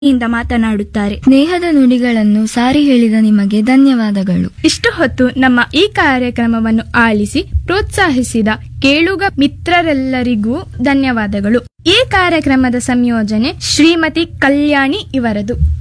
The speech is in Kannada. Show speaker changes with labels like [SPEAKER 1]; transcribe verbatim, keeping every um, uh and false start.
[SPEAKER 1] ಇಂದ ಮಾತನಾಡುತ್ತಾರೆ.
[SPEAKER 2] ಸ್ನೇಹದ ನುಡಿಗಳನ್ನು ಸಾರಿ ಹೇಳಿದ ನಿಮಗೆ ಧನ್ಯವಾದಗಳು.
[SPEAKER 1] ಇಷ್ಟು ಹೊತ್ತು ನಮ್ಮ ಈ ಕಾರ್ಯಕ್ರಮವನ್ನು ಆಲಿಸಿ ಪ್ರೋತ್ಸಾಹಿಸಿದ ಕೇಳುಗ ಮಿತ್ರರೆಲ್ಲರಿಗೂ ಧನ್ಯವಾದಗಳು. ಈ ಕಾರ್ಯಕ್ರಮದ ಸಂಯೋಜನೆ ಶ್ರೀಮತಿ ಕಲ್ಯಾಣಿ ಇವರದು.